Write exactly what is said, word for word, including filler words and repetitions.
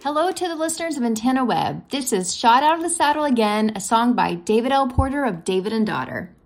Hello to the listeners of Antenna Web. This is Shot Out of the Saddle Again, a song by David L. Porter of David and Daughter.